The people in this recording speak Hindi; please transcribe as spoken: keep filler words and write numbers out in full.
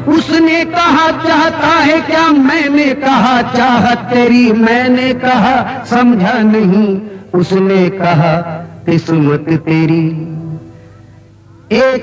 उसने कहा चाहता है क्या, मैंने कहा चाहत तेरी, मैंने कहा समझा नहीं, उसने कहा किस्मत तेरी। एक